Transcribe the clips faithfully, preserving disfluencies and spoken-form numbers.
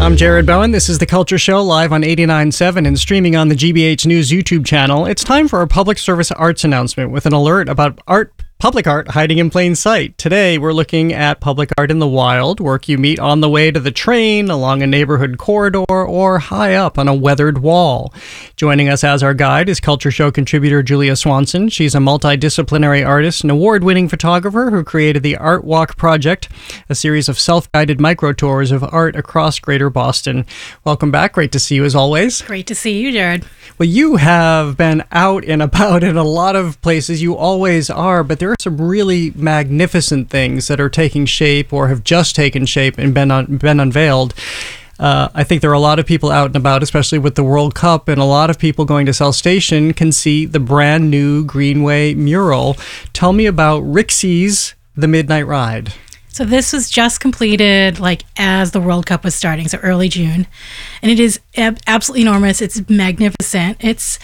I'm Jared Bowen. This is The Culture Show, live on eighty-nine point seven and streaming on the G B H News YouTube channel. It's time for a public service arts announcement with an alert about art, public art hiding in plain sight. Today, we're looking at public art in the wild, work you meet on the way to the train, along a neighborhood corridor, or high up on a weathered wall. Joining us as our guide is Culture Show contributor Julia Swanson. She's a multidisciplinary artist and award-winning photographer who created the Art Walk Project, a series of self-guided micro-tours of art across Greater Boston. Welcome back. Great to see you as always. Great to see you, Jared. Well, you have been out and about in a lot of places. You always are, but there are some really magnificent things that are taking shape or have just taken shape and been un- been unveiled. Uh, I think there are a lot of people out and about, especially with the World Cup, and a lot of people going to South Station can see the brand new Greenway mural. Tell me about Rixey's The Midnight Ride. So this was just completed like as the World Cup was starting, so early June. And it is ab- absolutely enormous. It's magnificent. It's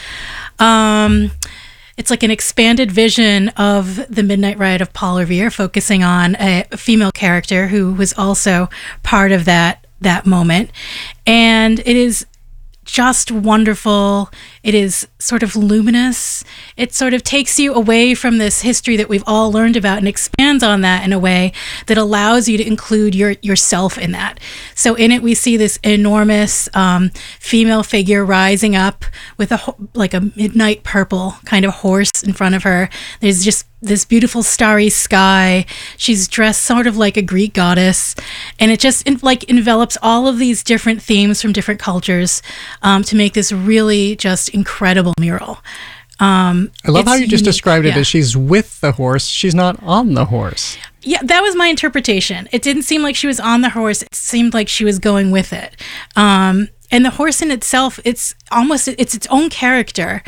um, it's like an expanded vision of the Midnight Ride of Paul Revere, focusing on a female character who was also part of that that moment. And it is just wonderful. It is sort of luminous. It sort of takes you away from this history that we've all learned about and expands on that in a way that allows you to include your yourself in that. So in it, we see this enormous um, female figure rising up with a like a midnight purple kind of horse in front of her. There's just this beautiful starry sky. She's dressed sort of like a Greek goddess, and it just like envelops all of these different themes from different cultures um, to make this really just incredible mural. Um, I love how you just unique. described it Yeah. as she's with the horse. She's not on the horse. Yeah, that was my interpretation. It didn't seem like she was on the horse. It seemed like she was going with it. Um, and the horse in itself, it's almost, it's its own character.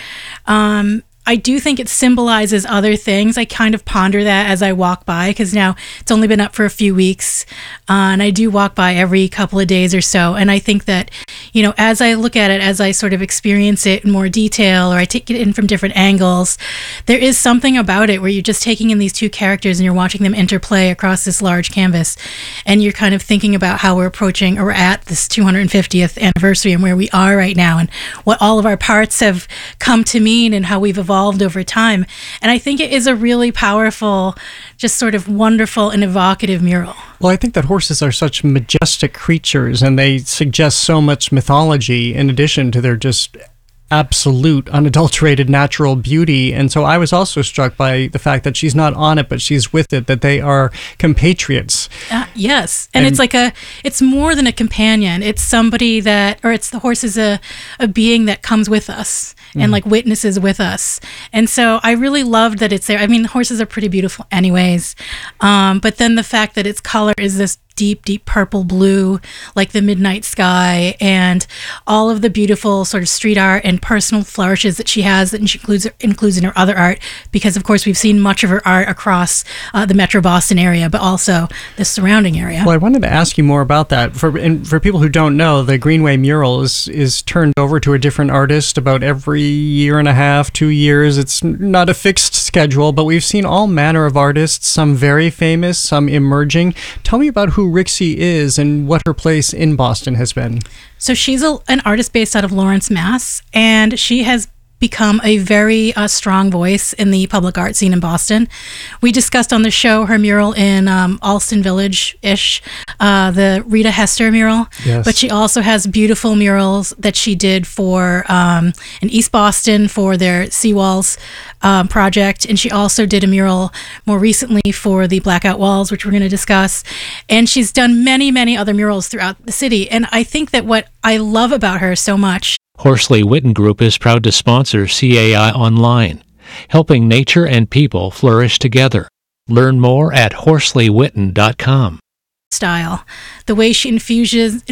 Um, I do think it symbolizes other things. I kind of ponder that as I walk by, because now it's only been up for a few weeks, uh, and I do walk by every couple of days or so. And I think that, you know, as I look at it, as I sort of experience it in more detail, or I take it in from different angles, there is something about it where you're just taking in these two characters and you're watching them interplay across this large canvas, and you're kind of thinking about how we're approaching or at this two hundred fiftieth anniversary and where we are right now and what all of our parts have come to mean and how we've evolved over time. And I think it is a really powerful, just sort of wonderful and evocative mural. Well, I think that horses are such majestic creatures, and they suggest so much mythology in addition to their just absolute, unadulterated natural beauty. And so I was also struck by the fact that she's not on it, but she's with it, that they are compatriots. Uh, yes. And, And- it's like a, it's more than a companion. It's somebody that, or it's the horse is a, a being that comes with us and like witnesses with us. And so I really loved that it's there. I mean, horses are pretty beautiful anyways. Um, but then the fact that its color is this deep, deep purple blue, like the midnight sky, and all of the beautiful sort of street art and personal flourishes that she has that she includes, includes in her other art, because of course we've seen much of her art across uh, the Metro Boston area, but also the surrounding area. Well, I wanted to ask you more about that. For and for people who don't know, the Greenway mural is, is turned over to a different artist about every year and a half, two years. It's not a fixed schedule, but we've seen all manner of artists, some very famous, some emerging. Tell me about who Rixey is and what her place in Boston has been. So she's a, an artist based out of Lawrence, Mass, and she has become a very uh, strong voice in the public art scene in Boston. We discussed on the show her mural in um, Alston Village-ish, uh, the Rita Hester mural, Yes. but she also has beautiful murals that she did for um, in East Boston for their Seawalls um, project, and she also did a mural more recently for the Blackout Walls, which we're going to discuss, and she's done many, many other murals throughout the city. And I think that what I love about her so much Horsley Witten Group is proud to sponsor C A I Online, helping nature and people flourish together. Learn more at horsley witten dot com. style, the way she infuses